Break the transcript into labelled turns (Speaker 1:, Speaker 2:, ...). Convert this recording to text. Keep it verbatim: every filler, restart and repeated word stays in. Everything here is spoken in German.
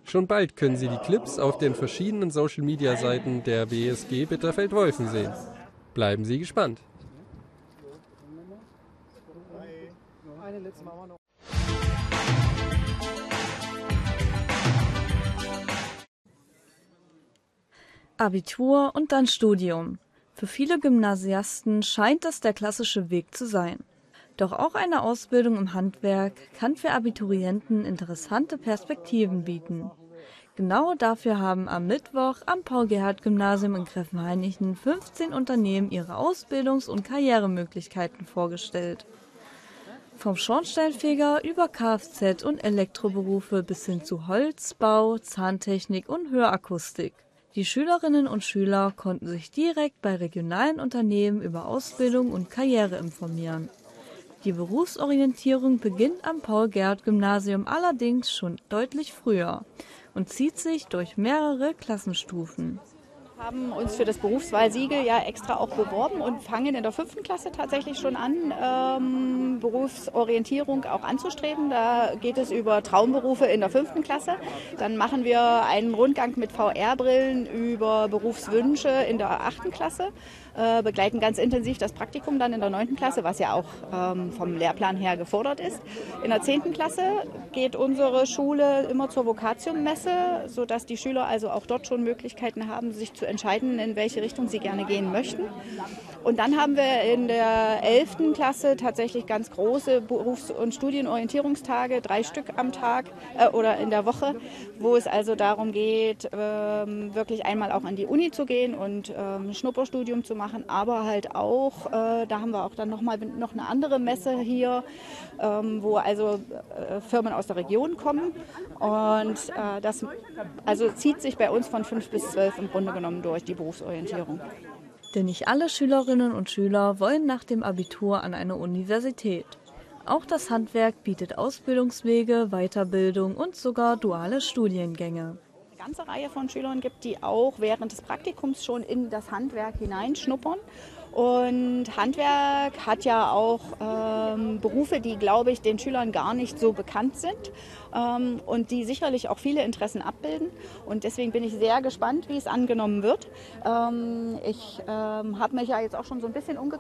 Speaker 1: Schon bald können Sie die Clips auf den verschiedenen Social-Media-Seiten der B S G Bitterfeld-Wolfen sehen. Bleiben Sie gespannt.
Speaker 2: Abitur und dann Studium. Für viele Gymnasiasten scheint das der klassische Weg zu sein. Doch auch eine Ausbildung im Handwerk kann für Abiturienten interessante Perspektiven bieten. Genau dafür haben am Mittwoch am Paul-Gerhardt-Gymnasium in Gräfenhainichen fünfzehn Unternehmen ihre Ausbildungs- und Karrieremöglichkeiten vorgestellt. Vom Schornsteinfeger über Kfz- und Elektroberufe bis hin zu Holz, Bau, Zahntechnik und Hörakustik. Die Schülerinnen und Schüler konnten sich direkt bei regionalen Unternehmen über Ausbildung und Karriere informieren. Die Berufsorientierung beginnt am Paul-Gerhardt-Gymnasium allerdings schon deutlich früher und zieht sich durch mehrere Klassenstufen.
Speaker 3: Wir haben uns für das Berufswahlsiegel ja extra auch beworben und fangen in der fünften Klasse tatsächlich schon an, ähm, Berufsorientierung auch anzustreben. Da geht es über Traumberufe in der fünften Klasse. Dann machen wir einen Rundgang mit V R-Brillen über Berufswünsche in der achten Klasse, äh, begleiten ganz intensiv das Praktikum dann in der neunten Klasse, was ja auch ähm, vom Lehrplan her gefordert ist. In der zehnten Klasse geht unsere Schule immer zur Vokatium-Messe, sodass die Schüler also auch dort schon Möglichkeiten haben, sich zu entscheiden, in welche Richtung sie gerne gehen möchten. Und dann haben wir in der elften Klasse tatsächlich ganz große Berufs- und Studienorientierungstage, drei Stück am Tag äh, oder in der Woche, wo es also darum geht, ähm, wirklich einmal auch an die Uni zu gehen und ähm, Schnupperstudium zu machen, aber halt auch, äh, da haben wir auch dann nochmal noch eine andere Messe hier, ähm, wo also äh, Firmen aus der Region kommen. Und äh, das also zieht sich bei uns von fünf bis zwölf im Grunde genommen durch, die Berufsorientierung.
Speaker 2: Denn nicht alle Schülerinnen und Schüler wollen nach dem Abitur an eine Universität. Auch das Handwerk bietet Ausbildungswege, Weiterbildung und sogar duale Studiengänge.
Speaker 3: Eine ganze Reihe von Schülern gibt, die auch während des Praktikums schon in das Handwerk hineinschnuppern. Und Handwerk hat ja auch ähm, Berufe, die, glaube ich, den Schülern gar nicht so bekannt sind ähm, und die sicherlich auch viele Interessen abbilden. Und deswegen bin ich sehr gespannt, wie es angenommen wird. Ähm, ich ähm, habe mich ja jetzt auch schon so ein bisschen umge